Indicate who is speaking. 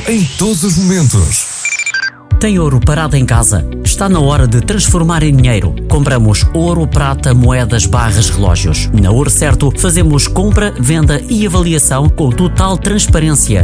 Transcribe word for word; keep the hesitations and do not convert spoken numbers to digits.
Speaker 1: em todos os momentos.
Speaker 2: Tem ouro parado em casa? Está na hora de transformar em dinheiro. Compramos ouro, prata, moedas, barras, relógios. Na Ouro Certo, fazemos compra, venda e avaliação com total transparência.